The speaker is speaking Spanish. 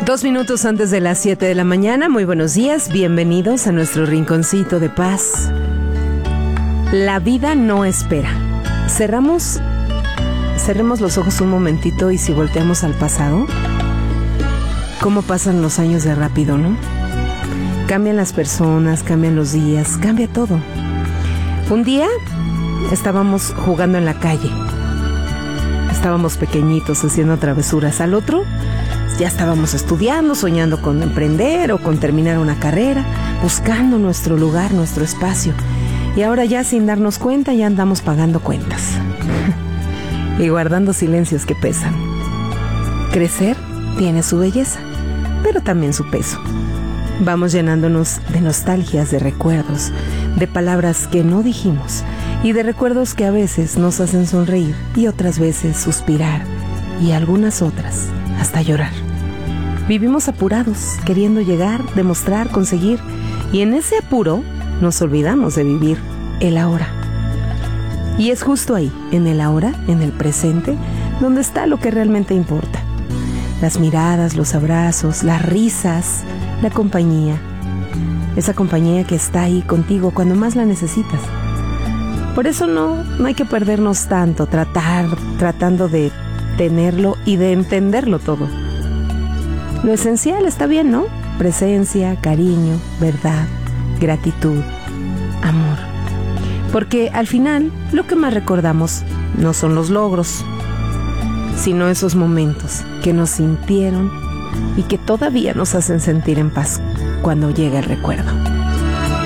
2 minutos antes de las 7 de la mañana. Muy buenos días, bienvenidos a nuestro rinconcito de paz. La vida no espera. Cerremos los ojos un momentito y si volteamos al pasado, cómo pasan los años de rápido, ¿no? Cambian las personas, cambian los días, cambia todo. Un día estábamos jugando en la calle. Estábamos pequeñitos haciendo travesuras. Al otro ya estábamos estudiando, soñando con emprender o con terminar una carrera, buscando nuestro lugar, nuestro espacio. Y ahora ya sin darnos cuenta ya andamos pagando cuentas y guardando silencios que pesan. Crecer tiene su belleza, pero también su peso. Vamos llenándonos de nostalgias, de recuerdos, de palabras que no dijimos y de recuerdos que a veces nos hacen sonreír y otras veces suspirar y algunas otras hasta llorar. Vivimos apurados, queriendo llegar, demostrar, conseguir, y en ese apuro nos olvidamos de vivir el ahora. Y es justo ahí, en el ahora, en el presente, donde está lo que realmente importa. Las miradas, los abrazos, las risas, la compañía. Esa compañía que está ahí contigo cuando más la necesitas. Por eso no hay que perdernos tanto, tratando de tenerlo y de entenderlo todo. Lo esencial está bien, ¿no? Presencia, cariño, verdad, gratitud, amor. Porque al final, lo que más recordamos no son los logros, sino esos momentos que nos sintieron y que todavía nos hacen sentir en paz cuando llega el recuerdo.